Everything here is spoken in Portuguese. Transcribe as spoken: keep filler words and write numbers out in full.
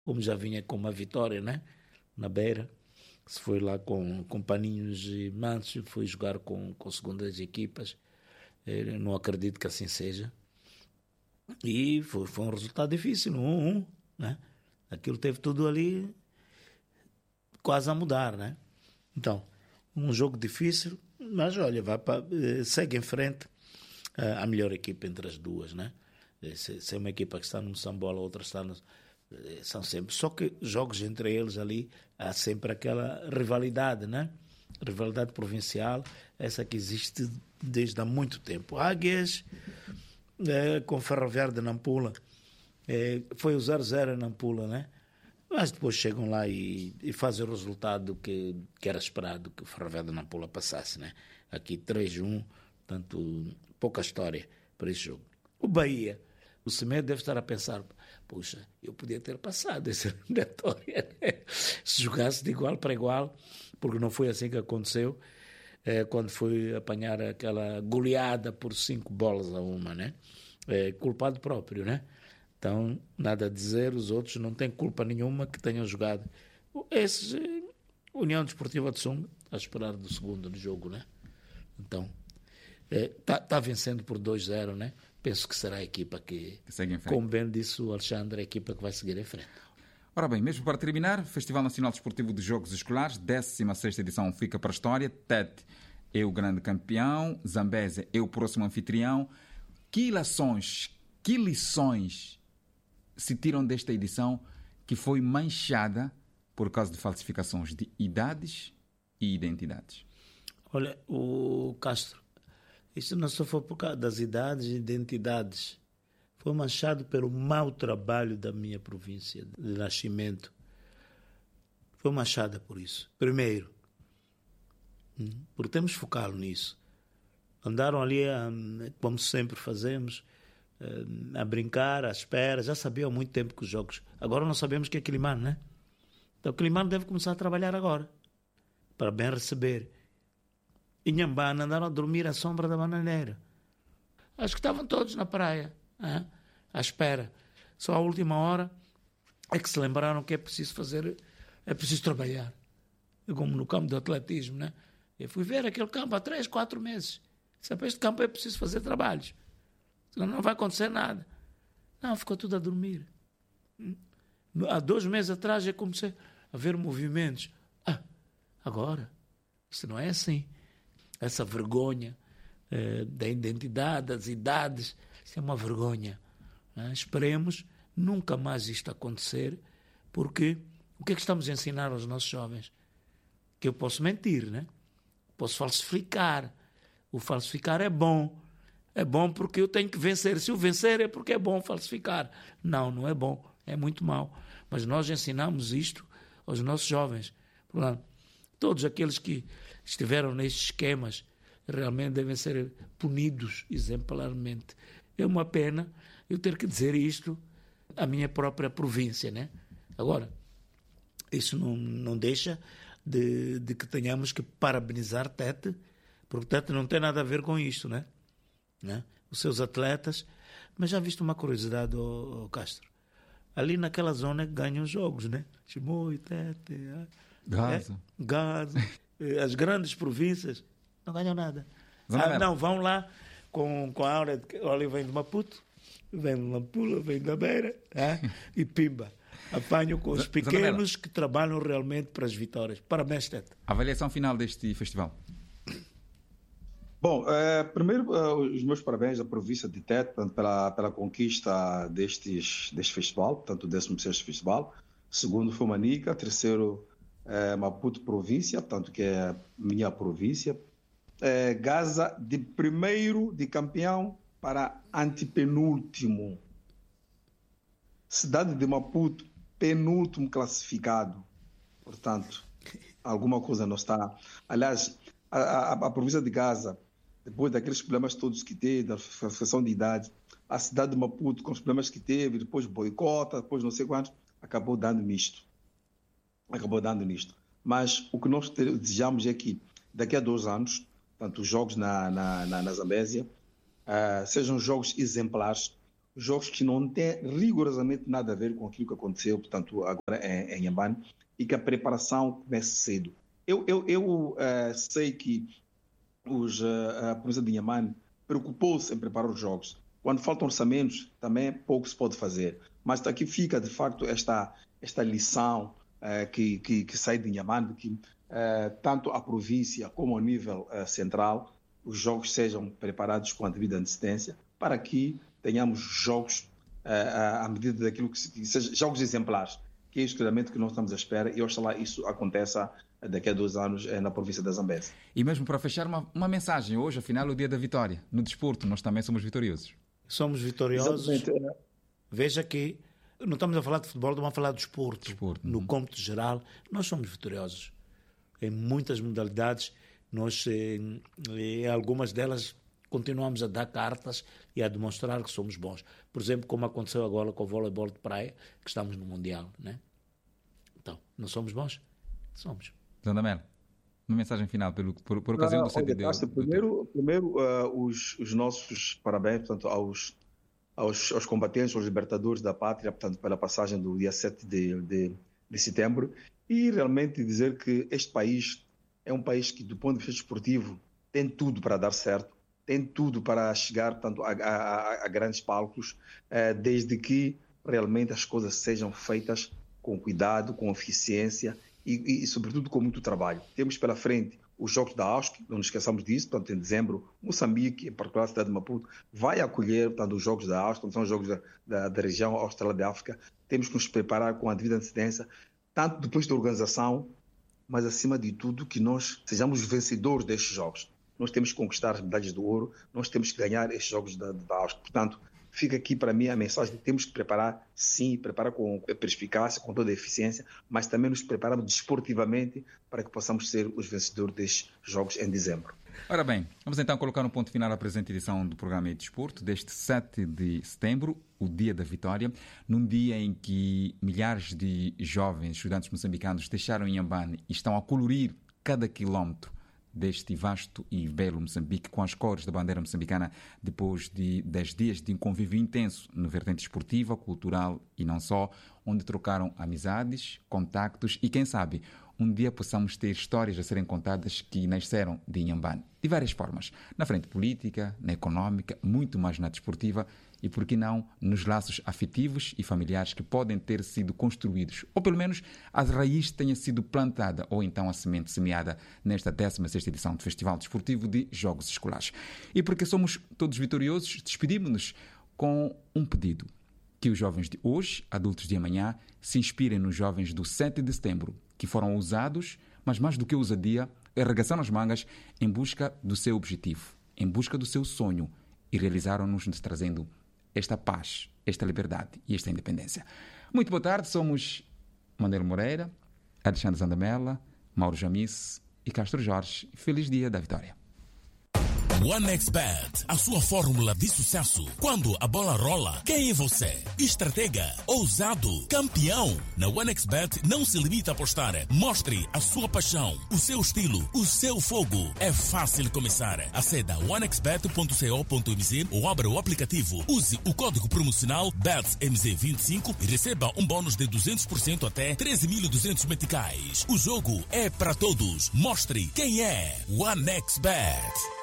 como já vinha com uma vitória, né? Na Beira, se foi lá com, com Paninhos e Manso, foi jogar com, com segundas equipas. Eu não acredito que assim seja. E foi, foi um resultado difícil, um a um, né? Aquilo teve tudo ali quase a mudar, né? Então, um jogo difícil, mas olha, vai pra, segue em frente a melhor equipa entre as duas, né? Se, se é uma equipa que está no Moçambola, a outra está no... São sempre... Só que jogos entre eles ali, há sempre aquela rivalidade, né? Rivalidade provincial, essa que existe desde há muito tempo. Águias, é, com Ferroviário de Nampula, é, foi o zero a zero em Nampula, né? Mas depois chegam lá e, e fazem o resultado que, que era esperado que o Ferroviário de Nampula passasse, né? Aqui três a um, portanto, pouca história para esse jogo. O Bahia, o Semedo deve estar a pensar, puxa, eu podia ter passado essa eliminatória, né? Se jogasse de igual para igual, porque não foi assim que aconteceu, é, quando foi apanhar aquela goleada por cinco bolas a uma, né? É, culpado próprio, né? Então, nada a dizer, os outros não têm culpa nenhuma que tenham jogado. Esses, União Desportiva de Sunga, a esperar do segundo no jogo, né? Então, está é, tá vencendo por dois a zero, né? Penso que será a equipa que, que segue em frente. Como bem disse o Alexandre, a equipa que vai seguir em frente. Ora bem, mesmo para terminar, Festival Nacional Desportivo de Jogos Escolares, décima sexta edição fica para a história. Tete é o grande campeão, Zambésia é o próximo anfitrião. Que lições, que lições se tiram desta edição que foi manchada por causa de falsificações de idades e identidades? Olha, o Castro, isso não só foi por causa das idades e identidades, foi manchado pelo mau trabalho da minha província de nascimento. Foi manchada por isso. Primeiro, porque temos focado nisso. Andaram ali, a, como sempre fazemos, a brincar, à espera. Já sabiam há muito tempo que os jogos... Agora não sabemos o que é Quilimano, né? Então Quilimano deve começar a trabalhar agora, para bem receber. Inhambane andaram a dormir à sombra da bananeira. Acho que estavam todos na praia, hein? À espera. Só à última hora é que se lembraram que é preciso fazer, é preciso trabalhar. Como no campo do atletismo, né? Eu fui ver aquele campo há três, quatro meses. Sabe, este campo é preciso fazer trabalhos. Senão não vai acontecer nada. Não, ficou tudo a dormir. Há dois meses atrás eu comecei a ver movimentos. Ah, agora, isso não é assim. Essa vergonha eh, da identidade, das idades, isso é uma vergonha. Né? Esperemos nunca mais isto acontecer, porque o que é que estamos a ensinar aos nossos jovens? Que eu posso mentir, né? Posso falsificar. O falsificar é bom. É bom porque eu tenho que vencer. Se eu vencer é porque é bom falsificar. Não, não é bom. É muito mau. Mas nós ensinamos isto aos nossos jovens. Portanto, todos aqueles que estiveram nestes esquemas realmente devem ser punidos exemplarmente. É uma pena eu ter que dizer isto à minha própria província, né? Agora, isso não, não deixa de, de que tenhamos que parabenizar Tete, porque Tete não tem nada a ver com isto, né? né? Os seus atletas. Mas já viste uma curiosidade, oh, oh, Castro? Ali naquela zona ganham jogos, né? Chimoio, Tete, Gaza. É, Gaza. As grandes províncias não ganham nada. Ah, não, vão lá com, com a aura de que olha, vem de Maputo, vem de Nampula, vem da Beira, é? E pimba. Apanham com os pequenos que trabalham realmente para as vitórias. Parabéns, Tete. Avaliação final deste festival. Bom, eh, primeiro eh, os meus parabéns à província de Tete portanto, pela, pela conquista destes, deste festival, portanto o décimo sexto festival. Segundo foi Manica, terceiro eh, Maputo província, portanto que é a minha província. Eh, Gaza de primeiro de campeão para antepenúltimo. Cidade de Maputo, penúltimo classificado. Portanto, alguma coisa não está... Aliás, a, a, a província de Gaza, depois daqueles problemas todos que teve, da falsificação de idade, a cidade de Maputo, com os problemas que teve, depois boicota, depois não sei quantos, acabou dando nisto. Acabou dando nisto. Mas o que nós desejamos é que, daqui a dois anos, portanto, os jogos na, na, na, na Zambésia, uh, sejam jogos exemplares, jogos que não têm rigorosamente nada a ver com aquilo que aconteceu, portanto, agora em, em Inhambane, e que a preparação comece cedo. Eu, eu, eu uh, sei que os, uh, a província de Inhambane preocupou-se em preparar os jogos. Quando faltam orçamentos, também pouco se pode fazer. Mas aqui fica, de facto, esta, esta lição uh, que, que, que sai de Inhambane, de que uh, tanto a província como ao nível uh, central, os jogos sejam preparados com a devida antecedência, para que tenhamos jogos uh, à medida daquilo que, se, que sejam jogos exemplares, que é isso realmente que nós estamos à espera, e oxalá isso aconteça daqui a dois anos na província da Zambésia. E mesmo para fechar, uma, uma mensagem. Hoje, afinal, é o dia da vitória. No desporto, nós também somos vitoriosos. Somos vitoriosos. Exatamente. Veja que não estamos a falar de futebol, estamos a falar de desporto. desporto no uhum. cômputo geral, nós somos vitoriosos. Em muitas modalidades, nós, em, em algumas delas, continuamos a dar cartas e a demonstrar que somos bons. Por exemplo, como aconteceu agora com o voleibol de praia, que estamos no Mundial, né? Então, não somos bons? Somos. Zandamela, uma mensagem final pelo, por, por ocasião não, do sete de Cássio, Primeiro, primeiro uh, os, os nossos parabéns, portanto, aos, aos, aos combatentes, aos libertadores da pátria, portanto, pela passagem do dia sete de, de, de setembro, e realmente dizer que este país é um país que, do ponto de vista esportivo, tem tudo para dar certo, tem tudo para chegar, portanto, a, a, a grandes palcos, uh, desde que realmente as coisas sejam feitas com cuidado, com eficiência, E, e, e, sobretudo, com muito trabalho. Temos pela frente os Jogos da A U S C, não nos esqueçamos disso, portanto, em dezembro, Moçambique, em particular a cidade de Maputo, vai acolher, portanto, os Jogos da A U S C, são os Jogos da, da, da região austral de África. Temos que nos preparar com a devida antecedência, tanto depois da organização, mas, acima de tudo, que nós sejamos vencedores destes Jogos. Nós temos que conquistar as medalhas de ouro, nós temos que ganhar estes Jogos da, da A U S C. Portanto, fica aqui para mim a mensagem de que temos que preparar, sim, preparar com perspicácia, com toda a eficiência, mas também nos prepararmos desportivamente para que possamos ser os vencedores destes jogos em dezembro. Ora bem, vamos então colocar um ponto final à presente edição do programa de Desporto deste sete de setembro, o dia da vitória, num dia em que milhares de jovens estudantes moçambicanos deixaram Inhambane e estão a colorir cada quilómetro deste vasto e belo Moçambique com as cores da bandeira moçambicana depois de dez dias de um convívio intenso na vertente esportiva, cultural e não só, onde trocaram amizades, contactos e, quem sabe, um dia possamos ter histórias a serem contadas que nasceram de Inhambane, de várias formas, na frente política, na económica, muito mais na desportiva e, por que não, nos laços afetivos e familiares que podem ter sido construídos, ou pelo menos a raiz tenha sido plantada, ou então a semente semeada nesta décima sexta edição do Festival Desportivo de Jogos Escolares. E porque somos todos vitoriosos, despedimos-nos com um pedido: que os jovens de hoje, adultos de amanhã, se inspirem nos jovens do sete de setembro, que foram ousados, mas mais do que ousadia, arregaçaram as mangas em busca do seu objetivo, em busca do seu sonho, e realizaram-nos trazendo esta paz, esta liberdade e esta independência. Muito boa tarde, somos Manuel Moreira, Alexandre Zandamela, Mauro Jamice e Castro Jorge. Feliz dia da vitória. OneXBet, a sua fórmula de sucesso. Quando a bola rola, quem é você? Estratega, ousado, campeão. Na OneXBet não se limita a apostar. Mostre a sua paixão, o seu estilo, o seu fogo. É fácil começar. Aceda a one x bet ponto co ponto m z ou abra o aplicativo. Use o código promocional B E T S M Z vinte e cinco e receba um bônus de duzentos por cento até treze mil e duzentos meticais. O jogo é para todos. Mostre quem é OneXBet.